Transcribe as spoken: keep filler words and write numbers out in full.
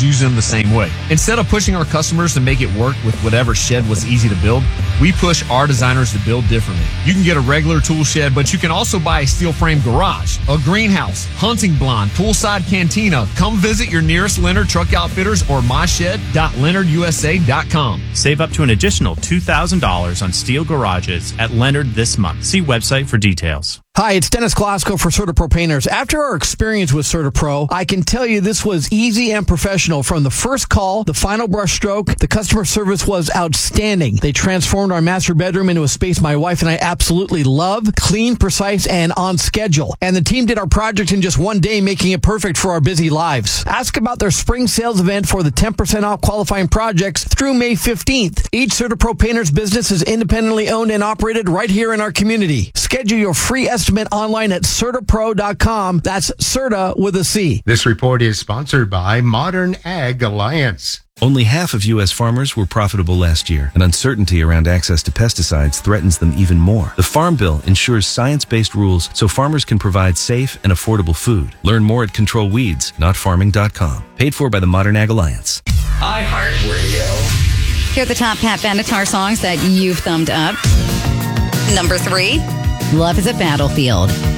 use them the same way. Instead of pushing our customers to make it work with whatever shed was easy to build, we push our designers to build differently. You can get a regular tool shed, but you can also buy a steel frame garage, a greenhouse, hunting blind, poolside cantina. Come visit your nearest Leonard Truck Outfitters or my shed dot leonard u s a dot com. Save up to an additional two thousand dollars on steel garages at Leonard this month. See website for details. Hi, it's Dennis Glasgow for CertaPro Painters. After our experience with CertaPro, I can tell you this was easy and professional. From the first call, the final brush stroke, the customer service was outstanding. They transformed our master bedroom into a space my wife and I absolutely love. Clean, precise, and on schedule. And the team did our project in just one day, making it perfect for our busy lives. Ask about their spring sales event for the ten percent off qualifying projects through May fifteenth. Each CertaPro Painters business is independently owned and operated right here in our community. Schedule your free estimate online at CertaPro dot com. That's Certa with a C. This report is sponsored by Modern Ag Alliance. Only half of U S farmers were profitable last year, and uncertainty around access to pesticides threatens them even more. The Farm Bill ensures science-based rules so farmers can provide safe and affordable food. Learn more at control weeds dot farming dot com. Paid for by the Modern Ag Alliance. iHeartRadio. Here are the top Pat Benatar songs that you've thumbed up. Number three, Love is a Battlefield.